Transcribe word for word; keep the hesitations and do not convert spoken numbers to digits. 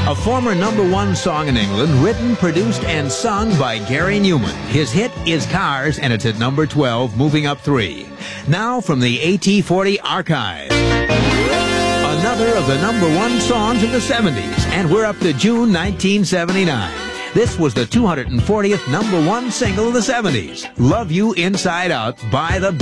A former number one song in England, written, produced, and sung by Gary Newman. His hit is Cars, and it's at number twelve, moving up three. Now from the A T forty archive. Another of the number one songs of the seventies, and we're up to June nineteen seventy-nine. This was the two hundred fortieth number one single of the seventies, Love You Inside Out by the